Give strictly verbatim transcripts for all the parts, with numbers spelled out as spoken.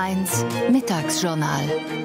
eins Mittagsjournal.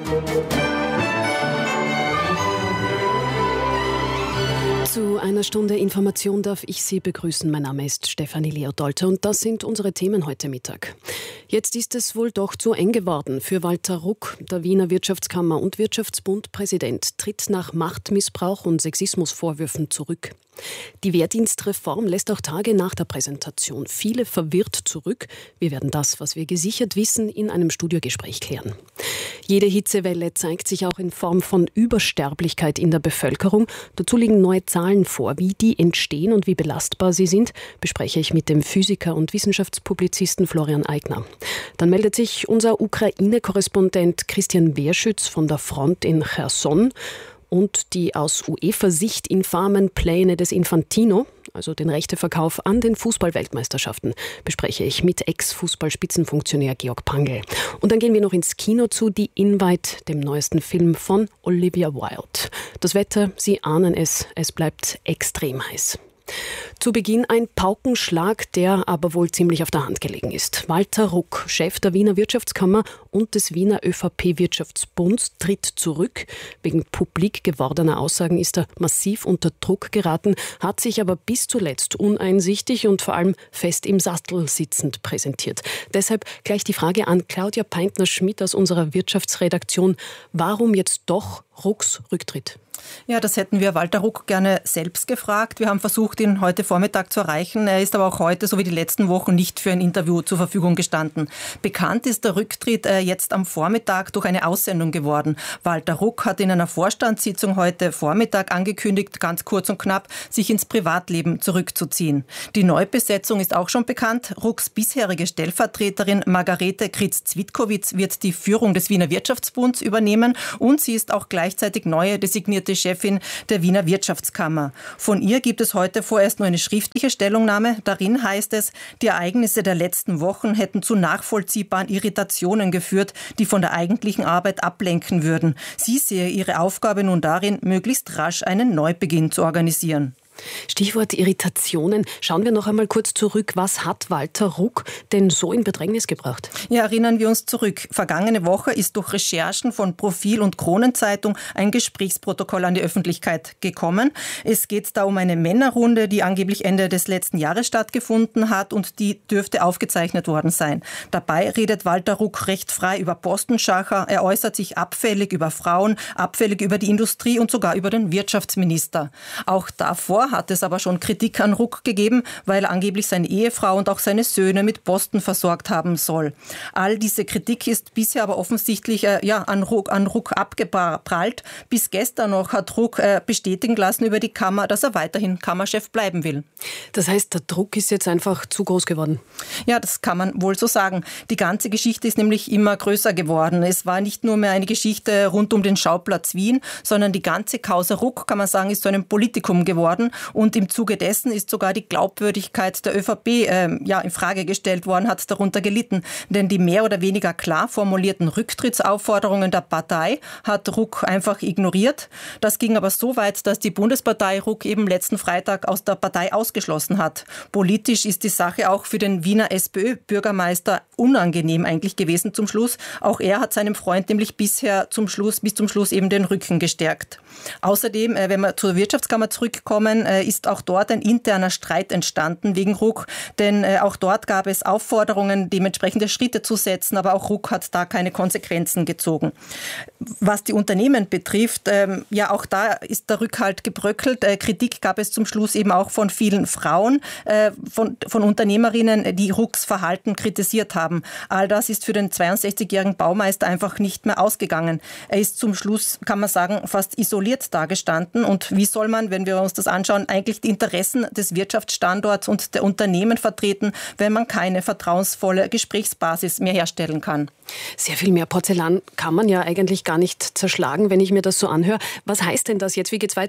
Zu einer Stunde Information darf ich Sie begrüßen. Mein Name ist Stefanie Leodolter und das sind unsere Themen heute Mittag. Jetzt ist es wohl doch zu eng geworden für Walter Ruck. Der Wiener Wirtschaftskammer- und Wirtschaftsbund-Präsident tritt nach Machtmissbrauch und Sexismusvorwürfen zurück. Die Wehrdienstreform lässt auch Tage nach der Präsentation viele verwirrt zurück. Wir werden das, was wir gesichert wissen, in einem Studiogespräch klären. Jede Hitzewelle zeigt sich auch in Form von Übersterblichkeit in der Bevölkerung. Dazu liegen neue Zahlen vor. Wie die entstehen und wie belastbar sie sind, bespreche ich mit dem Physiker und Wissenschaftspublizisten Florian Eigner. Dann meldet sich unser Ukraine-Korrespondent Christian Wehrschütz von der Front in Cherson. Und die aus UEFA-Sicht infamen Pläne des Infantino, also den Rechteverkauf an den Fußball-Weltmeisterschaften, bespreche ich mit Ex-Fußball-Spitzenfunktionär Georg Pangl. Und dann gehen wir noch ins Kino zu The Invite, dem neuesten Film von Olivia Wilde. Das Wetter, Sie ahnen es, es bleibt extrem heiß. Zu Beginn ein Paukenschlag, der aber wohl ziemlich auf der Hand gelegen ist. Walter Ruck, Chef der Wiener Wirtschaftskammer und des Wiener ÖVP-Wirtschaftsbunds, tritt zurück. Wegen publik gewordener Aussagen ist er massiv unter Druck geraten, hat sich aber bis zuletzt uneinsichtig und vor allem fest im Sattel sitzend präsentiert. Deshalb gleich die Frage an Claudia Peintner-Schmidt aus unserer Wirtschaftsredaktion. Warum jetzt doch Rucks Rücktritt? Ja, das hätten wir Walter Ruck gerne selbst gefragt. Wir haben versucht, ihn heute Vormittag zu erreichen. Er ist aber auch heute, so wie die letzten Wochen, nicht für ein Interview zur Verfügung gestanden. Bekannt ist der Rücktritt jetzt am Vormittag durch eine Aussendung geworden. Walter Ruck hat in einer Vorstandssitzung heute Vormittag angekündigt, ganz kurz und knapp, sich ins Privatleben zurückzuziehen. Die Neubesetzung ist auch schon bekannt. Rucks bisherige Stellvertreterin Margarete Kritz-Zwitkowitz wird die Führung des Wiener Wirtschaftsbunds übernehmen und sie ist auch gleichzeitig neue designierte Chefin der Wiener Wirtschaftskammer. Von ihr gibt es heute vorerst nur eine schriftliche Stellungnahme. Darin heißt es, die Ereignisse der letzten Wochen hätten zu nachvollziehbaren Irritationen geführt, die von der eigentlichen Arbeit ablenken würden. Sie sehe ihre Aufgabe nun darin, möglichst rasch einen Neubeginn zu organisieren. Stichwort Irritationen. Schauen wir noch einmal kurz zurück. Was hat Walter Ruck denn so in Bedrängnis gebracht? Ja, erinnern wir uns zurück. Vergangene Woche ist durch Recherchen von Profil und Kronenzeitung ein Gesprächsprotokoll an die Öffentlichkeit gekommen. Es geht da um eine Männerrunde, die angeblich Ende des letzten Jahres stattgefunden hat und die dürfte aufgezeichnet worden sein. Dabei redet Walter Ruck recht frei über Postenschacher. Er äußert sich abfällig über Frauen, abfällig über die Industrie und sogar über den Wirtschaftsminister. Auch davor hat es aber schon Kritik an Ruck gegeben, weil er angeblich seine Ehefrau und auch seine Söhne mit Posten versorgt haben soll. All diese Kritik ist bisher aber offensichtlich äh, ja, an, Ruck, an Ruck abgeprallt. Bis gestern noch hat Ruck äh, bestätigen lassen über die Kammer, dass er weiterhin Kammerchef bleiben will. Das heißt, der Druck ist jetzt einfach zu groß geworden? Ja, das kann man wohl so sagen. Die ganze Geschichte ist nämlich immer größer geworden. Es war nicht nur mehr eine Geschichte rund um den Schauplatz Wien, sondern die ganze Causa Ruck, kann man sagen, ist zu einem Politikum geworden. Und im Zuge dessen ist sogar die Glaubwürdigkeit der ÖVP äh, ja, in Frage gestellt worden, hat darunter gelitten. Denn die mehr oder weniger klar formulierten Rücktrittsaufforderungen der Partei hat Ruck einfach ignoriert. Das ging aber so weit, dass die Bundespartei Ruck eben letzten Freitag aus der Partei ausgeschlossen hat. Politisch ist die Sache auch für den Wiener SPÖ-Bürgermeister unangenehm eigentlich gewesen zum Schluss. Auch er hat seinem Freund nämlich bisher zum Schluss, bis zum Schluss eben den Rücken gestärkt. Außerdem, äh, wenn wir zur Wirtschaftskammer zurückkommen, ist auch dort ein interner Streit entstanden wegen Ruck, denn äh, auch dort gab es Aufforderungen, dementsprechende Schritte zu setzen, aber auch Ruck hat da keine Konsequenzen gezogen. Was die Unternehmen betrifft, ähm, ja auch da ist der Rückhalt gebröckelt. Äh, Kritik gab es zum Schluss eben auch von vielen Frauen, äh, von, von Unternehmerinnen, die Rucks Verhalten kritisiert haben. All das ist für den zweiundsechzigjährigen Baumeister einfach nicht mehr ausgegangen. Er ist zum Schluss, kann man sagen, fast isoliert dagestanden und wie soll man, wenn wir uns das anschauen, eigentlich die Interessen des Wirtschaftsstandorts und der Unternehmen vertreten, wenn man keine vertrauensvolle Gesprächsbasis mehr herstellen kann. Sehr viel mehr Porzellan kann man ja eigentlich gar nicht zerschlagen, wenn ich mir das so anhöre. Was heißt denn das jetzt? Wie geht's weiter?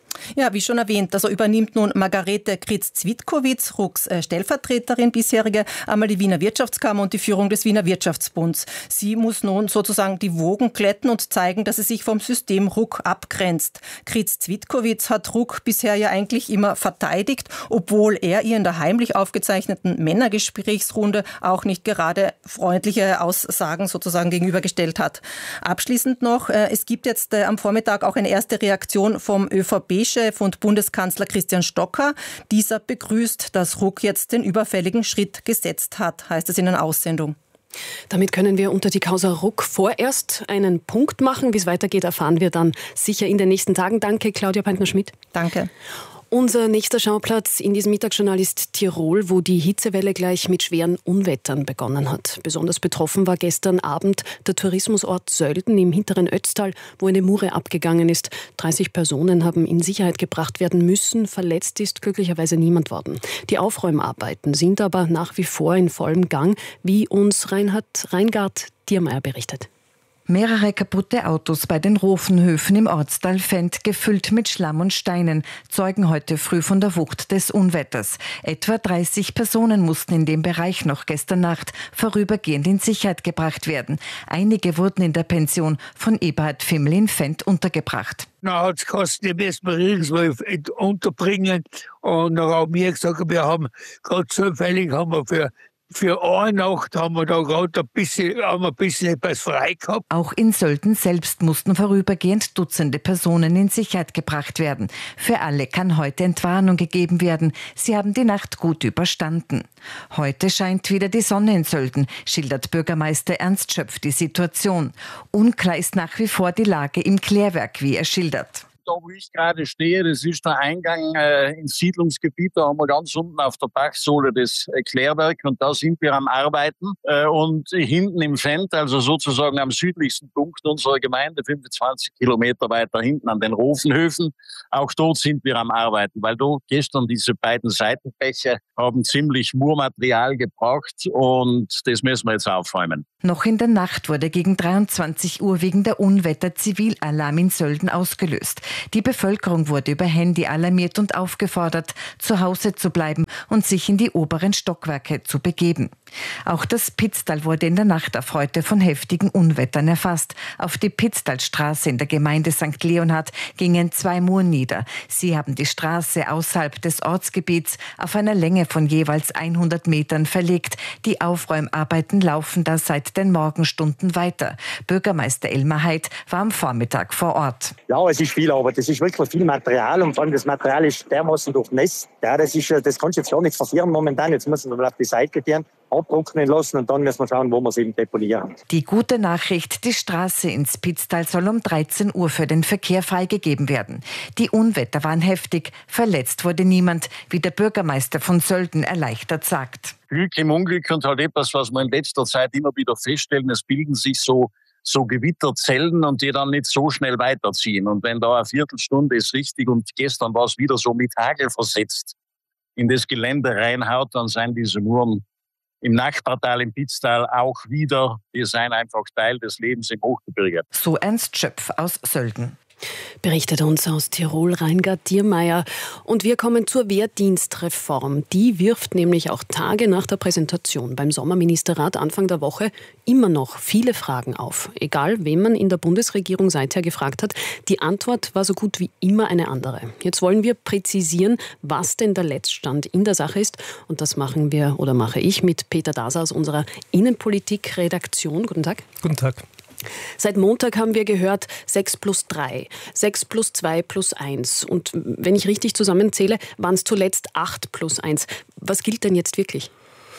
Ja, wie schon erwähnt, also übernimmt nun Margarete Kritz-Zwitkowitz, Rucks Stellvertreterin bisherige, einmal die Wiener Wirtschaftskammer und die Führung des Wiener Wirtschaftsbunds. Sie muss nun sozusagen die Wogen glätten und zeigen, dass sie sich vom System Ruck abgrenzt. Kritz-Zwitkowitz hat Ruck bisher ja eigentlich immer verteidigt, obwohl er ihr in der heimlich aufgezeichneten Männergesprächsrunde auch nicht gerade freundliche Aussagen sozusagen gegenübergestellt hat. Abschließend noch, es gibt jetzt am Vormittag auch eine erste Reaktion vom ÖVP-Chef und Bundeskanzler Christian Stocker. Dieser begrüßt, dass Ruck jetzt den überfälligen Schritt gesetzt hat, heißt es in einer Aussendung. Damit können wir unter die Causa Ruck vorerst einen Punkt machen. Wie es weitergeht, erfahren wir dann sicher in den nächsten Tagen. Danke, Claudia Peintner-Schmidt. Danke. Unser nächster Schauplatz in diesem Mittagsjournal ist Tirol, wo die Hitzewelle gleich mit schweren Unwettern begonnen hat. Besonders betroffen war gestern Abend der Tourismusort Sölden im hinteren Ötztal, wo eine Mure abgegangen ist. dreißig Personen haben in Sicherheit gebracht werden müssen. Verletzt ist glücklicherweise niemand worden. Die Aufräumarbeiten sind aber nach wie vor in vollem Gang, wie uns Reinhard Reingard Diermeier berichtet. Mehrere kaputte Autos bei den Rofenhöfen im Ortsteil Fendt, gefüllt mit Schlamm und Steinen, zeugen heute früh von der Wucht des Unwetters. Etwa dreißig Personen mussten in dem Bereich noch gestern Nacht vorübergehend in Sicherheit gebracht werden. Einige wurden in der Pension von Eberhard Fimmel in Fendt untergebracht. Na, hat es gekostet, die müssen wir irgendwo unterbringen. Und dann haben wir gesagt, wir haben gerade zufällig haben wir für Für eine Nacht haben wir da gerade ein bisschen, haben wir ein bisschen etwas frei gehabt. Auch in Sölden selbst mussten vorübergehend Dutzende Personen in Sicherheit gebracht werden. Für alle kann heute Entwarnung gegeben werden. Sie haben die Nacht gut überstanden. Heute scheint wieder die Sonne in Sölden, schildert Bürgermeister Ernst Schöpf die Situation. Unklar ist nach wie vor die Lage im Klärwerk, wie er schildert. Da, wo ich gerade stehe, das ist der Eingang äh, ins Siedlungsgebiet. Da haben wir ganz unten auf der Dachsohle das äh, Klärwerk und da sind wir am Arbeiten. Äh, und hinten im Fendt, also sozusagen am südlichsten Punkt unserer Gemeinde, fünfundzwanzig Kilometer weiter hinten an den Rofenhöfen, auch dort sind wir am Arbeiten, weil dort gestern diese beiden Seitenbäche haben ziemlich Murmaterial gebraucht und das müssen wir jetzt aufräumen. Noch in der Nacht wurde gegen dreiundzwanzig Uhr wegen der Unwetter Zivilalarm in Sölden ausgelöst. Die Bevölkerung wurde über Handy alarmiert und aufgefordert, zu Hause zu bleiben und sich in die oberen Stockwerke zu begeben. Auch das Pitztal wurde in der Nacht auf heute von heftigen Unwettern erfasst. Auf die Pitztalstraße in der Gemeinde Sankt Leonhard gingen zwei Muren nieder. Sie haben die Straße außerhalb des Ortsgebiets auf einer Länge von jeweils hundert Metern verlegt. Die Aufräumarbeiten laufen da seit den Morgenstunden weiter. Bürgermeister Elmar Heid war am Vormittag vor Ort. Ja, es ist viel Arbeit. Es ist wirklich viel Material und vor allem das Material ist dermaßen durchnässt. Ja, das ist, das kannst du jetzt gar nicht passieren momentan. Jetzt müssen wir mal auf die Seite gehen, abtrocknen lassen und dann müssen wir schauen, wo wir es eben deponieren. Die gute Nachricht, die Straße ins Pitztal soll um dreizehn Uhr für den Verkehr freigegeben werden. Die Unwetter waren heftig, verletzt wurde niemand, wie der Bürgermeister von Sölden erleichtert sagt. Glück im Unglück und halt etwas, was wir in letzter Zeit immer wieder feststellen, es bilden sich so so Gewitterzellen und die dann nicht so schnell weiterziehen. Und wenn da eine Viertelstunde ist richtig und gestern war es wieder so mit Hagel versetzt in das Gelände reinhaut, dann sind diese Muren im Nachbartal, im Pitztal auch wieder, die sind einfach Teil des Lebens im Hochgebirge. So Ernst Schöpf aus Sölden. Berichtet uns aus Tirol Reingard Diermeier. Und wir kommen zur Wehrdienstreform. Die wirft nämlich auch Tage nach der Präsentation beim Sommerministerrat Anfang der Woche immer noch viele Fragen auf. Egal, wen man in der Bundesregierung seither gefragt hat, die Antwort war so gut wie immer eine andere. Jetzt wollen wir präzisieren, was denn der Letztstand in der Sache ist. Und das machen wir oder mache ich mit Peter Daser aus unserer Innenpolitik-Redaktion. Guten Tag. Guten Tag. Seit Montag haben wir gehört, sechs plus drei, sechs plus zwei plus eins. Und wenn ich richtig zusammenzähle, waren es zuletzt acht plus eins. Was gilt denn jetzt wirklich?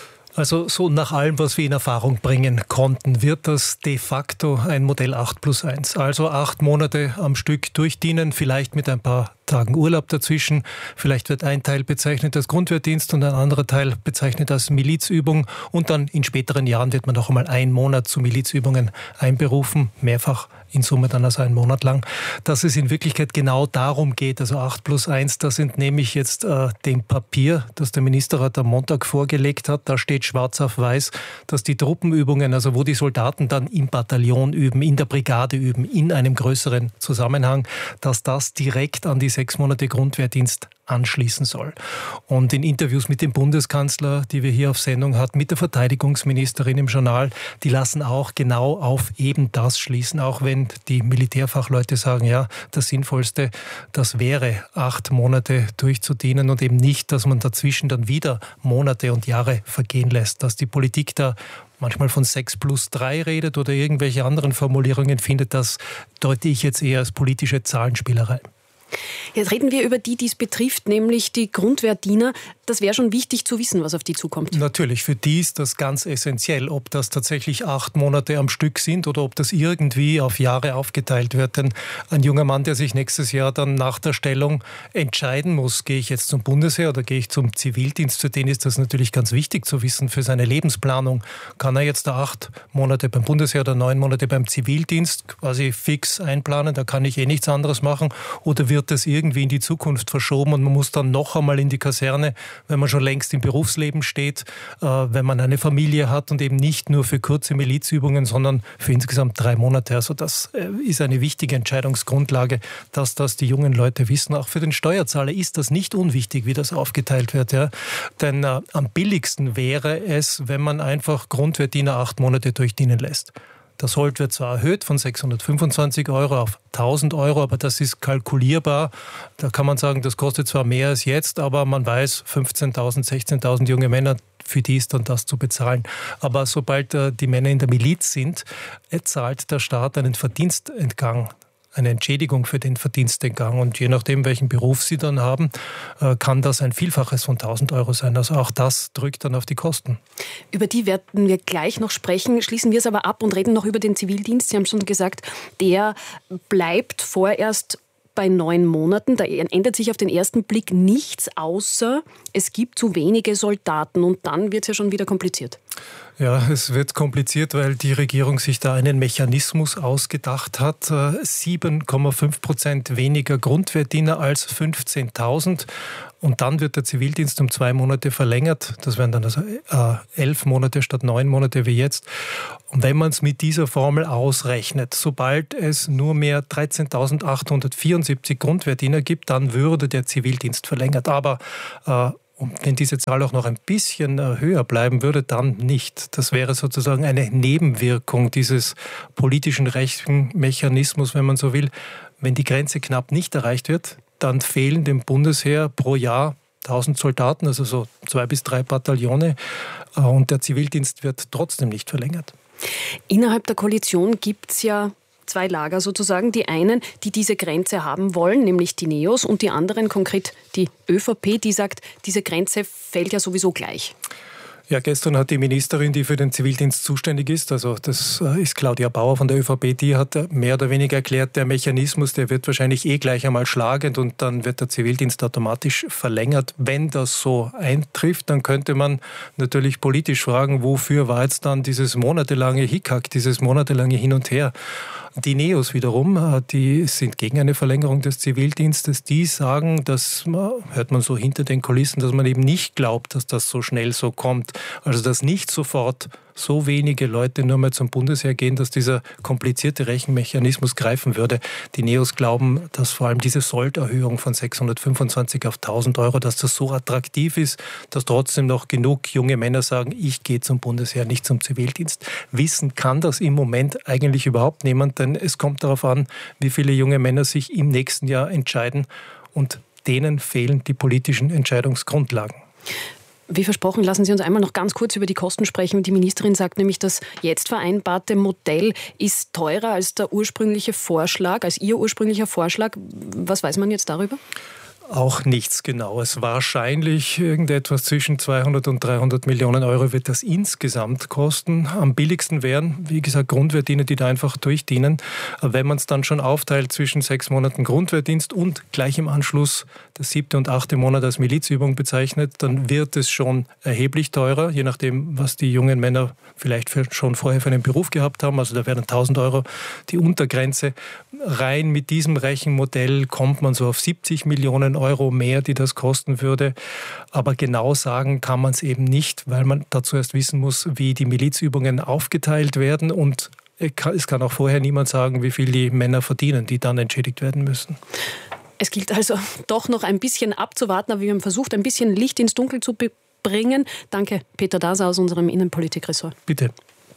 Also so nach allem, was wir in Erfahrung bringen konnten, wird das de facto ein Modell acht plus eins. Also acht Monate am Stück durchdienen, vielleicht mit ein paar Tagen Urlaub dazwischen. Vielleicht wird ein Teil bezeichnet als Grundwehrdienst und ein anderer Teil bezeichnet als Milizübung. Und dann in späteren Jahren wird man noch einmal einen Monat zu Milizübungen einberufen, mehrfach in Summe dann also einen Monat lang, dass es in Wirklichkeit genau darum geht, also acht plus eins, das entnehme ich jetzt äh, dem Papier, das der Ministerrat am Montag vorgelegt hat. Da steht schwarz auf weiß, dass die Truppenübungen, also wo die Soldaten dann im Bataillon üben, in der Brigade üben, in einem größeren Zusammenhang, dass das direkt an die sechs Monate Grundwehrdienst anschließen soll. Und in Interviews mit dem Bundeskanzler, die wir hier auf Sendung hatten, mit der Verteidigungsministerin im Journal, die lassen auch genau auf eben das schließen, auch wenn die Militärfachleute sagen, ja, das Sinnvollste, das wäre acht Monate durchzudienen und eben nicht, dass man dazwischen dann wieder Monate und Jahre vergehen lässt, dass die Politik da manchmal von sechs plus drei redet oder irgendwelche anderen Formulierungen findet, das deute ich jetzt eher als politische Zahlenspielerei. Jetzt reden wir über die, die es betrifft, nämlich die Grundwehrdiener. Das wäre schon wichtig zu wissen, was auf die zukommt. Natürlich, für die ist das ganz essentiell, ob das tatsächlich acht Monate am Stück sind oder ob das irgendwie auf Jahre aufgeteilt wird. Denn ein junger Mann, der sich nächstes Jahr dann nach der Stellung entscheiden muss, gehe ich jetzt zum Bundesheer oder gehe ich zum Zivildienst, für den ist das natürlich ganz wichtig zu wissen, für seine Lebensplanung. Kann er jetzt da acht Monate beim Bundesheer oder neun Monate beim Zivildienst quasi fix einplanen, da kann ich eh nichts anderes machen, oder wird das irgendwie in die Zukunft verschoben und man muss dann noch einmal in die Kaserne, wenn man schon längst im Berufsleben steht, äh, wenn man eine Familie hat und eben nicht nur für kurze Milizübungen, sondern für insgesamt drei Monate. Also das äh, ist eine wichtige Entscheidungsgrundlage, dass das die jungen Leute wissen. Auch für den Steuerzahler ist das nicht unwichtig, wie das aufgeteilt wird. Ja? Denn äh, am billigsten wäre es, wenn man einfach Grundwehrdiener acht Monate durchdienen lässt. Der Sold wird zwar erhöht von sechshundertfünfundzwanzig Euro auf tausend Euro, aber das ist kalkulierbar. Da kann man sagen, das kostet zwar mehr als jetzt, aber man weiß, fünfzehntausend, sechzehntausend junge Männer, für die ist dann das zu bezahlen. Aber sobald äh, die Männer in der Miliz sind, zahlt der Staat einen Verdienstentgang, eine Entschädigung für den Verdienstentgang. Und je nachdem, welchen Beruf sie dann haben, kann das ein Vielfaches von tausend Euro sein. Also auch das drückt dann auf die Kosten. Über die werden wir gleich noch sprechen. Schließen wir es aber ab und reden noch über den Zivildienst. Sie haben schon gesagt, der bleibt vorerst bei neun Monaten. Da ändert sich auf den ersten Blick nichts, außer es gibt zu wenige Soldaten. Und dann wird es ja schon wieder kompliziert. Ja, es wird kompliziert, weil die Regierung sich da einen Mechanismus ausgedacht hat. sieben Komma fünf Prozent weniger Grundwehrdiener als fünfzehntausend. Und dann wird der Zivildienst um zwei Monate verlängert. Das wären dann also äh, elf Monate statt neun Monate wie jetzt. Und wenn man es mit dieser Formel ausrechnet, sobald es nur mehr dreizehntausendachthundertvierundsiebzig Grundwehrdiener gibt, dann würde der Zivildienst verlängert. Aber äh, Und wenn diese Zahl auch noch ein bisschen höher bleiben würde, dann nicht. Das wäre sozusagen eine Nebenwirkung dieses politischen Rechtsmechanismus, wenn man so will. Wenn die Grenze knapp nicht erreicht wird, dann fehlen dem Bundesheer pro Jahr tausend Soldaten, also so zwei bis drei Bataillone. Und der Zivildienst wird trotzdem nicht verlängert. Innerhalb der Koalition gibt es ja zwei Lager sozusagen. Die einen, die diese Grenze haben wollen, nämlich die Neos, und die anderen, konkret die ÖVP, die sagt, diese Grenze fällt ja sowieso gleich. Ja, gestern hat die Ministerin, die für den Zivildienst zuständig ist, also das ist Claudia Bauer von der ÖVP, die hat mehr oder weniger erklärt, der Mechanismus, der wird wahrscheinlich eh gleich einmal schlagend und dann wird der Zivildienst automatisch verlängert. Wenn das so eintrifft, dann könnte man natürlich politisch fragen, wofür war jetzt dann dieses monatelange Hickhack, dieses monatelange Hin und Her. Die Neos wiederum, die sind gegen eine Verlängerung des Zivildienstes. Die sagen, das hört man so hinter den Kulissen, dass man eben nicht glaubt, dass das so schnell so kommt. Also dass nicht sofort so wenige Leute nur mal zum Bundesheer gehen, dass dieser komplizierte Rechenmechanismus greifen würde. Die Neos glauben, dass vor allem diese Solderhöhung von sechshundertfünfundzwanzig auf tausend Euro, dass das so attraktiv ist, dass trotzdem noch genug junge Männer sagen, ich gehe zum Bundesheer, nicht zum Zivildienst. Wissen kann das im Moment eigentlich überhaupt niemand, denn es kommt darauf an, wie viele junge Männer sich im nächsten Jahr entscheiden und denen fehlen die politischen Entscheidungsgrundlagen. Wie versprochen, lassen Sie uns einmal noch ganz kurz über die Kosten sprechen. Die Ministerin sagt nämlich, das jetzt vereinbarte Modell ist teurer als der ursprüngliche Vorschlag, als Ihr ursprünglicher Vorschlag. Was weiß man jetzt darüber? Auch nichts Genaues. Wahrscheinlich irgendetwas zwischen zweihundert und dreihundert Millionen Euro wird das insgesamt kosten. Am billigsten wären, wie gesagt, Grundwehrdienste, die da einfach durchdienen. Wenn man es dann schon aufteilt zwischen sechs Monaten Grundwehrdienst und gleich im Anschluss das siebte und achte Monat als Milizübung bezeichnet, dann wird es schon erheblich teurer, je nachdem, was die jungen Männer vielleicht für, schon vorher für einen Beruf gehabt haben. Also da wären tausend Euro die Untergrenze. Rein mit diesem Rechenmodell kommt man so auf siebzig Millionen Euro mehr, die das kosten würde. Aber genau sagen kann man es eben nicht, weil man dazu erst wissen muss, wie die Milizübungen aufgeteilt werden. Und es kann auch vorher niemand sagen, wie viel die Männer verdienen, die dann entschädigt werden müssen. Es gilt also doch noch ein bisschen abzuwarten, aber wir haben versucht, ein bisschen Licht ins Dunkel zu bringen. Danke, Peter Daser aus unserem Innenpolitikressort. Bitte.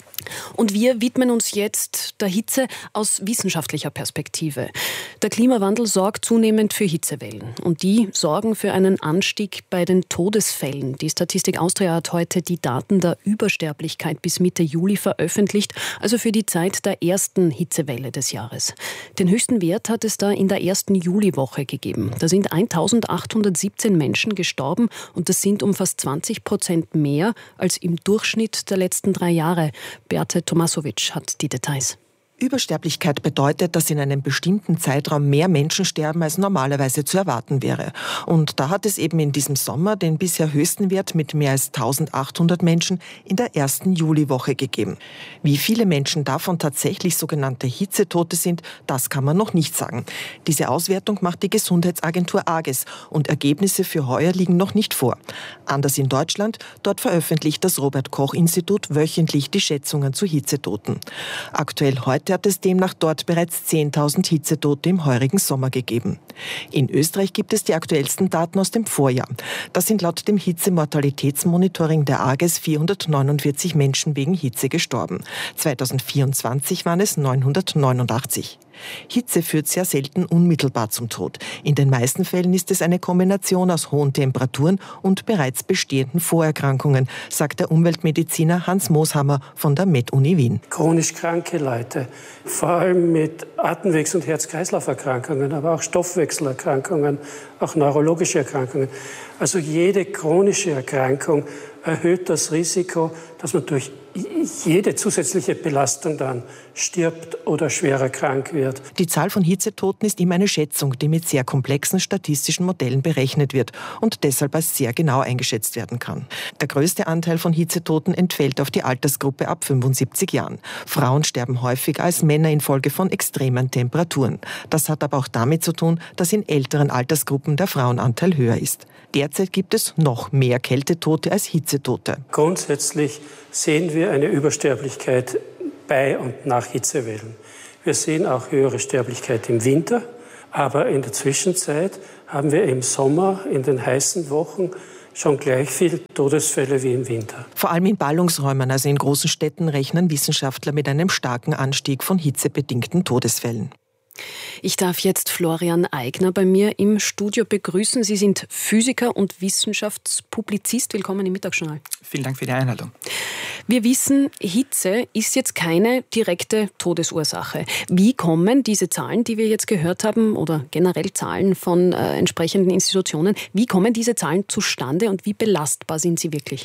Und wir widmen uns jetzt der Hitze aus wissenschaftlicher Perspektive. Der Klimawandel sorgt zunehmend für Hitzewellen. Und die sorgen für einen Anstieg bei den Todesfällen. Die Statistik Austria hat heute die Daten der Übersterblichkeit bis Mitte Juli veröffentlicht, also für die Zeit der ersten Hitzewelle des Jahres. Den höchsten Wert hat es da in der ersten Juliwoche gegeben. Da sind eintausendachthundertsiebzehn Menschen gestorben und das sind um fast zwanzig Prozent mehr als im Durchschnitt der letzten drei Jahre. Beate Tomasovic hat die Details. Übersterblichkeit bedeutet, dass in einem bestimmten Zeitraum mehr Menschen sterben, als normalerweise zu erwarten wäre. Und da hat es eben in diesem Sommer den bisher höchsten Wert mit mehr als eintausendachthundert Menschen in der ersten Juliwoche gegeben. Wie viele Menschen davon tatsächlich sogenannte Hitzetote sind, das kann man noch nicht sagen. Diese Auswertung macht die Gesundheitsagentur AGES und Ergebnisse für heuer liegen noch nicht vor. Anders in Deutschland, dort veröffentlicht das Robert-Koch-Institut wöchentlich die Schätzungen zu Hitzetoten. Aktuell heute hat es demnach dort bereits zehntausend Hitzetote im heurigen Sommer gegeben. In Österreich gibt es die aktuellsten Daten aus dem Vorjahr. Da sind laut dem Hitzemortalitätsmonitoring der AGES vierhundertneunundvierzig Menschen wegen Hitze gestorben. zweitausendvierundzwanzig waren es neunhundertneunundachtzig. Hitze führt sehr selten unmittelbar zum Tod. In den meisten Fällen ist es eine Kombination aus hohen Temperaturen und bereits bestehenden Vorerkrankungen, sagt der Umweltmediziner Hans Mooshammer von der Med-Uni Wien. Chronisch kranke Leute, vor allem mit Atemwegs- und Herz-Kreislauf-Erkrankungen, aber auch Stoffwechselerkrankungen, auch neurologische Erkrankungen. Also jede chronische Erkrankung erhöht das Risiko, dass man durch jede zusätzliche Belastung dann stirbt oder schwerer krank wird. Die Zahl von Hitzetoten ist immer eine Schätzung, die mit sehr komplexen statistischen Modellen berechnet wird und deshalb als sehr genau eingeschätzt werden kann. Der größte Anteil von Hitzetoten entfällt auf die Altersgruppe ab fünfundsiebzig Jahren. Frauen sterben häufiger als Männer infolge von extremen Temperaturen. Das hat aber auch damit zu tun, dass in älteren Altersgruppen der Frauenanteil höher ist. Derzeit gibt es noch mehr Kältetote als Hitzetote. Grundsätzlich sehen wir eine Übersterblichkeit bei und nach Hitzewellen. Wir sehen auch höhere Sterblichkeit im Winter, aber in der Zwischenzeit haben wir im Sommer, in den heißen Wochen, schon gleich viele Todesfälle wie im Winter. Vor allem in Ballungsräumen, also in großen Städten, rechnen Wissenschaftler mit einem starken Anstieg von hitzebedingten Todesfällen. Ich darf jetzt Florian Eigner bei mir im Studio begrüßen. Sie sind Physiker und Wissenschaftspublizist. Willkommen im Mittagsjournal. Vielen Dank für die Einladung. Wir wissen, Hitze ist jetzt keine direkte Todesursache. Wie kommen diese Zahlen, die wir jetzt gehört haben, oder generell Zahlen von äh, entsprechenden Institutionen, wie kommen diese Zahlen zustande und wie belastbar sind sie wirklich?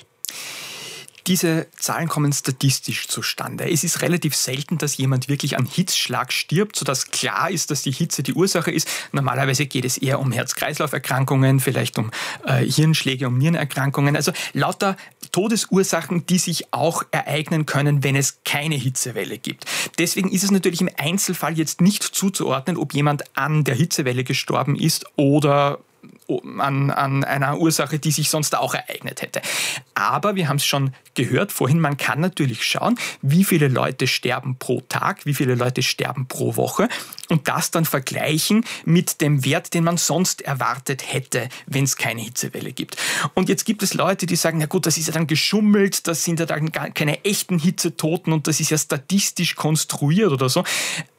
Diese Zahlen kommen statistisch zustande. Es ist relativ selten, dass jemand wirklich an Hitzschlag stirbt, sodass klar ist, dass die Hitze die Ursache ist. Normalerweise geht es eher um Herz-Kreislauf-Erkrankungen, vielleicht um äh, Hirnschläge, um Nierenerkrankungen. Also lauter Todesursachen, die sich auch ereignen können, wenn es keine Hitzewelle gibt. Deswegen ist es natürlich im Einzelfall jetzt nicht zuzuordnen, ob jemand an der Hitzewelle gestorben ist oder An, an einer Ursache, die sich sonst auch ereignet hätte. Aber wir haben es schon gehört vorhin, man kann natürlich schauen, wie viele Leute sterben pro Tag, wie viele Leute sterben pro Woche und das dann vergleichen mit dem Wert, den man sonst erwartet hätte, wenn es keine Hitzewelle gibt. Und jetzt gibt es Leute, die sagen, na gut, das ist ja dann geschummelt, das sind ja dann gar keine echten Hitzetoten und das ist ja statistisch konstruiert oder so.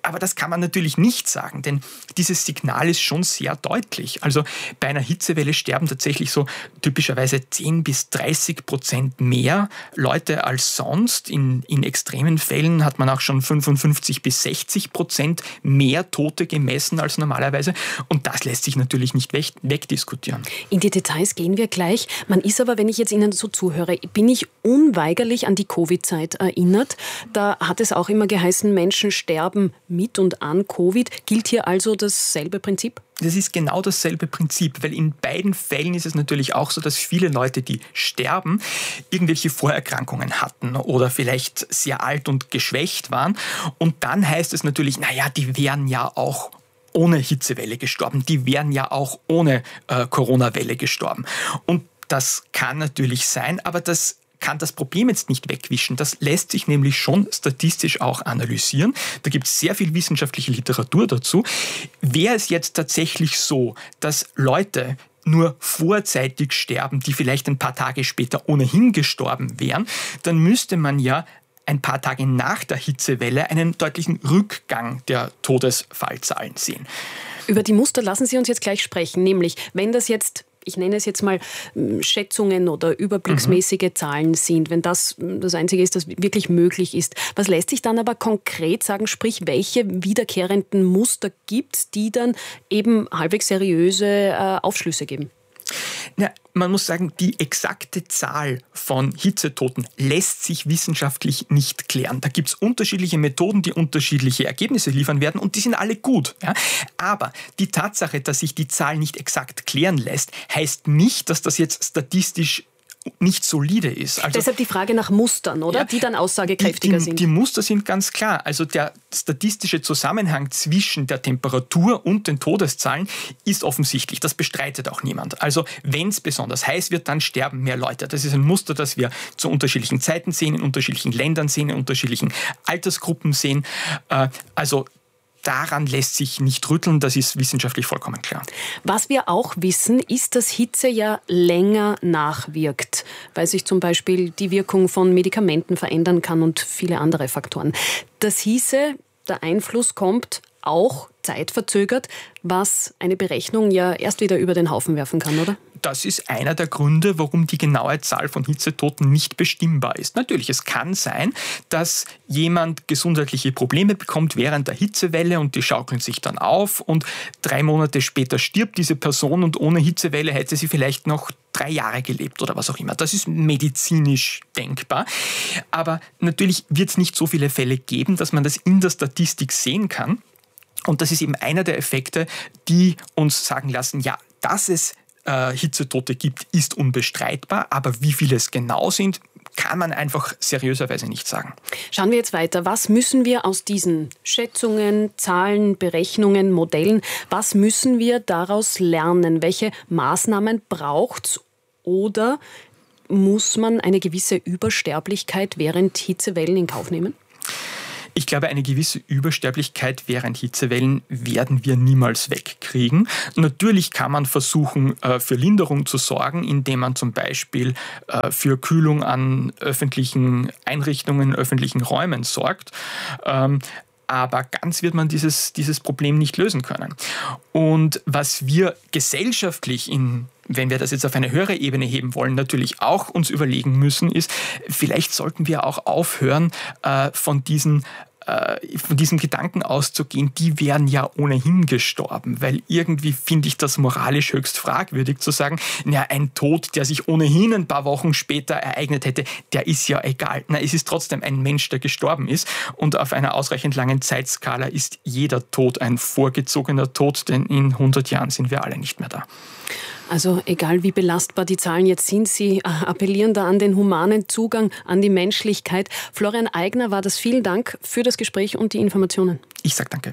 Aber das kann man natürlich nicht sagen, denn dieses Signal ist schon sehr deutlich. Also bei einer Hitzewelle sterben tatsächlich so typischerweise zehn bis dreißig Prozent mehr Leute als sonst. In, in extremen Fällen hat man auch schon fünfundfünfzig bis sechzig Prozent mehr Tote gemessen als normalerweise. Und das lässt sich natürlich nicht weg, wegdiskutieren. In die Details gehen wir gleich. Man ist aber, wenn ich jetzt Ihnen so zuhöre, bin ich unweigerlich an die Covid-Zeit erinnert. Da hat es auch immer geheißen, Menschen sterben mit und an Covid. Gilt hier also dasselbe Prinzip? Das ist genau dasselbe Prinzip, weil in beiden Fällen ist es natürlich auch so, dass viele Leute, die sterben, irgendwelche Vorerkrankungen hatten oder vielleicht sehr alt und geschwächt waren. Und dann heißt es natürlich, naja, die wären ja auch ohne Hitzewelle gestorben, die wären ja auch ohne äh, Corona-Welle gestorben. Und das kann natürlich sein, aber das kann das Problem jetzt nicht wegwischen. Das lässt sich nämlich schon statistisch auch analysieren. Da gibt es sehr viel wissenschaftliche Literatur dazu. Wäre es jetzt tatsächlich so, dass Leute nur vorzeitig sterben, die vielleicht ein paar Tage später ohnehin gestorben wären, dann müsste man ja ein paar Tage nach der Hitzewelle einen deutlichen Rückgang der Todesfallzahlen sehen. Über die Muster lassen Sie uns jetzt gleich sprechen, nämlich wenn das jetzt, ich nenne es jetzt mal Schätzungen oder überblicksmäßige mhm. Zahlen sind, wenn das das Einzige ist, das wirklich möglich ist. Was lässt sich dann aber konkret sagen, sprich, welche wiederkehrenden Muster gibt es, die dann eben halbwegs seriöse äh, Aufschlüsse geben? Na, man muss sagen, die exakte Zahl von Hitzetoten lässt sich wissenschaftlich nicht klären. Da gibt es unterschiedliche Methoden, die unterschiedliche Ergebnisse liefern werden und die sind alle gut. Ja? Aber die Tatsache, dass sich die Zahl nicht exakt klären lässt, heißt nicht, dass das jetzt statistisch nicht solide ist. Also, deshalb die Frage nach Mustern, oder? Ja, die dann aussagekräftiger die, die, sind. Die Muster sind ganz klar. Also der statistische Zusammenhang zwischen der Temperatur und den Todeszahlen ist offensichtlich. Das bestreitet auch niemand. Also wenn es besonders heiß wird, dann sterben mehr Leute. Das ist ein Muster, das wir zu unterschiedlichen Zeiten sehen, in unterschiedlichen Ländern sehen, in unterschiedlichen Altersgruppen sehen. Also daran lässt sich nicht rütteln, das ist wissenschaftlich vollkommen klar. Was wir auch wissen, ist, dass Hitze ja länger nachwirkt, weil sich zum Beispiel die Wirkung von Medikamenten verändern kann und viele andere Faktoren. Das hieße, der Einfluss kommt auch zeitverzögert, was eine Berechnung ja erst wieder über den Haufen werfen kann, oder? Das ist einer der Gründe, warum die genaue Zahl von Hitzetoten nicht bestimmbar ist. Natürlich, es kann sein, dass jemand gesundheitliche Probleme bekommt während der Hitzewelle und die schaukeln sich dann auf und drei Monate später stirbt diese Person und ohne Hitzewelle hätte sie vielleicht noch drei Jahre gelebt oder was auch immer. Das ist medizinisch denkbar. Aber natürlich wird es nicht so viele Fälle geben, dass man das in der Statistik sehen kann. Und das ist eben einer der Effekte, die uns sagen lassen, ja, dass es äh, Hitzetote gibt, ist unbestreitbar, aber wie viele es genau sind, kann man einfach seriöserweise nicht sagen. Schauen wir jetzt weiter. Was müssen wir aus diesen Schätzungen, Zahlen, Berechnungen, Modellen, was müssen wir daraus lernen? Welche Maßnahmen braucht es oder muss man eine gewisse Übersterblichkeit während Hitzewellen in Kauf nehmen? Ich glaube, eine gewisse Übersterblichkeit während Hitzewellen werden wir niemals wegkriegen. Natürlich kann man versuchen, für Linderung zu sorgen, indem man zum Beispiel für Kühlung an öffentlichen Einrichtungen, öffentlichen Räumen sorgt. Aber ganz wird man dieses, dieses Problem nicht lösen können. Und was wir gesellschaftlich, in, wenn wir das jetzt auf eine höhere Ebene heben wollen, natürlich auch uns überlegen müssen, ist, vielleicht sollten wir auch aufhören, äh, von diesen von diesem Gedanken auszugehen, die wären ja ohnehin gestorben, weil irgendwie finde ich das moralisch höchst fragwürdig zu sagen, na, ein Tod, der sich ohnehin ein paar Wochen später ereignet hätte, der ist ja egal. Na, es ist trotzdem ein Mensch, der gestorben ist und auf einer ausreichend langen Zeitskala ist jeder Tod ein vorgezogener Tod, denn in hundert Jahren sind wir alle nicht mehr da. Also egal wie belastbar die Zahlen jetzt sind, Sie appellieren da an den humanen Zugang, an die Menschlichkeit. Florian Eigner war das. Vielen Dank für das Gespräch und die Informationen. Ich sage danke.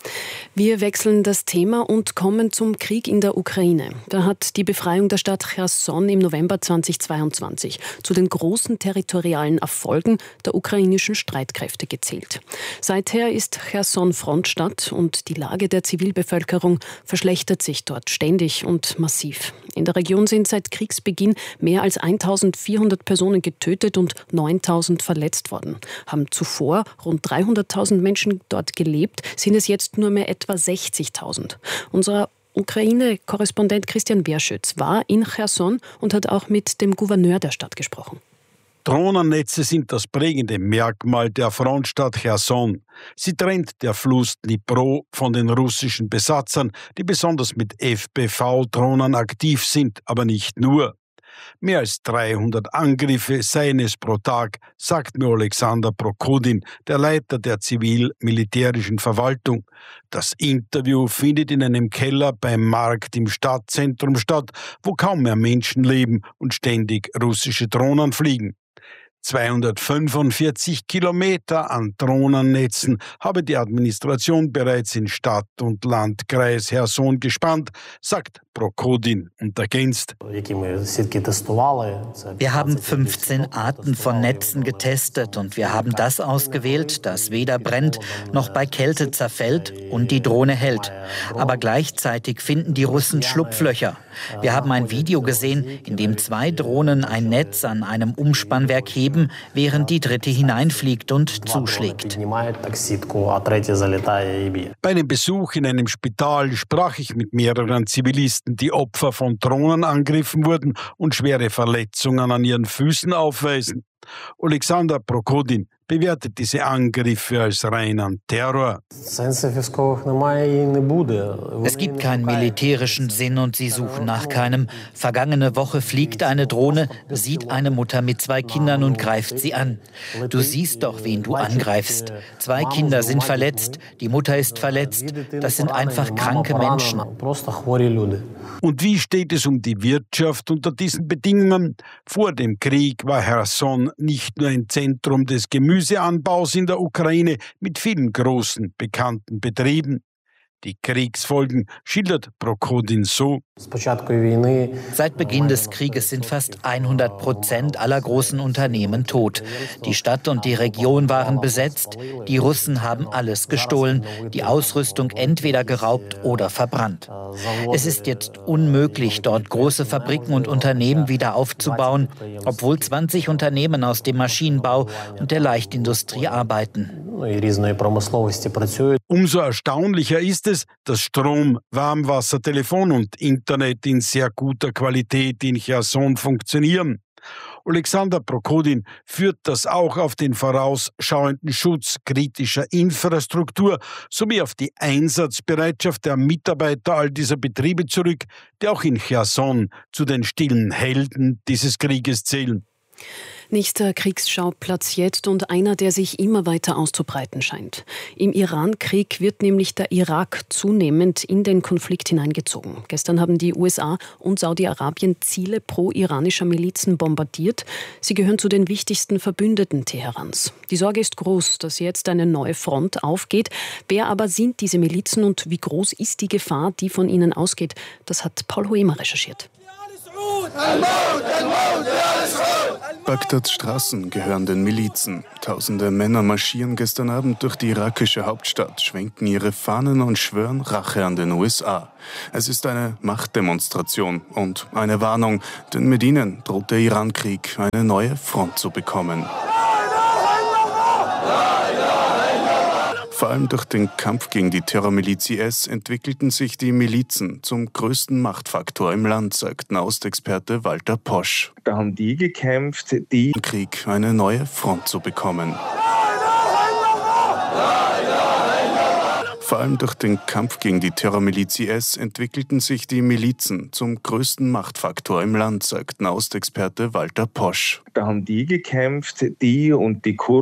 Wir wechseln das Thema und kommen zum Krieg in der Ukraine. Da hat die Befreiung der Stadt Cherson im November zweitausendzweiundzwanzig zu den großen territorialen Erfolgen der ukrainischen Streitkräfte gezählt. Seither ist Cherson Frontstadt und die Lage der Zivilbevölkerung verschlechtert sich dort ständig und massiv. In der Region sind seit Kriegsbeginn mehr als eintausendvierhundert Personen getötet und neuntausend verletzt worden. Haben zuvor rund dreihunderttausend Menschen dort gelebt, sind es jetzt nur mehr etwa sechzigtausend. Unser Ukraine-Korrespondent Christian Werschütz war in Cherson und hat auch mit dem Gouverneur der Stadt gesprochen. Drohnennetze sind das prägende Merkmal der Frontstadt Cherson. Sie trennt der Fluss Dnipro von den russischen Besatzern, die besonders mit F P V-Drohnen aktiv sind, aber nicht nur. Mehr als dreihundert Angriffe seien es pro Tag, sagt mir Alexander Prokodin, der Leiter der zivil-militärischen Verwaltung. Das Interview findet in einem Keller beim Markt im Stadtzentrum statt, wo kaum mehr Menschen leben und ständig russische Drohnen fliegen. zweihundertfünfundvierzig Kilometer an Drohnennetzen habe die Administration bereits in Stadt und Landkreis Cherson gespannt, sagt Prokodin und ergänzt. Wir haben fünfzehn Arten von Netzen getestet und wir haben das ausgewählt, das weder brennt noch bei Kälte zerfällt und die Drohne hält. Aber gleichzeitig finden die Russen Schlupflöcher. Wir haben ein Video gesehen, in dem zwei Drohnen ein Netz an einem Umspannwerk heben, während die dritte hineinfliegt und zuschlägt. Bei einem Besuch in einem Spital sprach ich mit mehreren Zivilisten, die Opfer von Drohnenangriffen wurden und schwere Verletzungen an ihren Füßen aufweisen. Alexander Prokodin bewertet diese Angriffe als reinen Terror. Es gibt keinen militärischen Sinn und sie suchen nach keinem. Vergangene Woche fliegt eine Drohne, sieht eine Mutter mit zwei Kindern und greift sie an. Du siehst doch, wen du angreifst. Zwei Kinder sind verletzt, die Mutter ist verletzt. Das sind einfach kranke Menschen. Und wie steht es um die Wirtschaft unter diesen Bedingungen? Vor dem Krieg war Cherson nicht nur ein Zentrum des Gemüseanbaus in der Ukraine mit vielen großen, bekannten Betrieben. Die Kriegsfolgen schildert Prokodin so. Seit Beginn des Krieges sind fast hundert Prozent aller großen Unternehmen tot. Die Stadt und die Region waren besetzt. Die Russen haben alles gestohlen, die Ausrüstung entweder geraubt oder verbrannt. Es ist jetzt unmöglich, dort große Fabriken und Unternehmen wieder aufzubauen, obwohl zwanzig Unternehmen aus dem Maschinenbau und der Leichtindustrie arbeiten. Umso erstaunlicher ist es, dass Strom, Warmwasser, Telefon und Internet in sehr guter Qualität in Cherson funktionieren. Alexander Prokodin führt das auch auf den vorausschauenden Schutz kritischer Infrastruktur sowie auf die Einsatzbereitschaft der Mitarbeiter all dieser Betriebe zurück, die auch in Cherson zu den stillen Helden dieses Krieges zählen. Nächster Kriegsschauplatz jetzt und einer, der sich immer weiter auszubreiten scheint. Im Iran-Krieg wird nämlich der Irak zunehmend in den Konflikt hineingezogen. Gestern haben die U S A und Saudi-Arabien Ziele pro-iranischer Milizen bombardiert. Sie gehören zu den wichtigsten Verbündeten Teherans. Die Sorge ist groß, dass jetzt eine neue Front aufgeht. Wer aber sind diese Milizen und wie groß ist die Gefahr, die von ihnen ausgeht? Das hat Paul Hoemer recherchiert. Bagdads Straßen gehören den Milizen. Tausende Männer marschieren gestern Abend durch die irakische Hauptstadt, schwenken ihre Fahnen und schwören Rache an den U S A. Es ist eine Machtdemonstration und eine Warnung, denn mit ihnen droht der Iran-Krieg eine neue Front zu bekommen. Vor allem durch den Kampf gegen die Terrormiliz I S entwickelten sich die Milizen zum größten Machtfaktor im Land, sagt Nahostexperte Walter Posch. Da haben die gekämpft, die im Krieg eine neue Front zu bekommen. Vor allem durch den Kampf gegen die Terrormiliz I S entwickelten sich die Milizen zum größten Machtfaktor im Land, sagt Nahostexperte Walter Posch. Da haben die gekämpft, die und die Kurden.